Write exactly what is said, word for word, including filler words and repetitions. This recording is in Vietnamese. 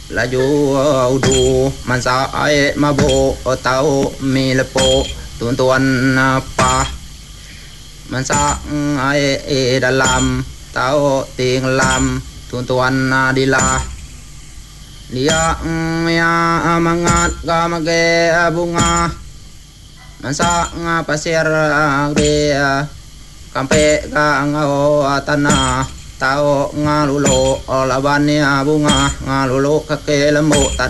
la ju du man sa ai ma bo tao mi le po tuan tuan pa man sa ai da lam tao tiếng lam tuan tuan đi la dia ya mangat ga mage bunga man sa nga pasir re kampe ga ngao tanah tao nga lulo la ban bunga nga lulo kake lemo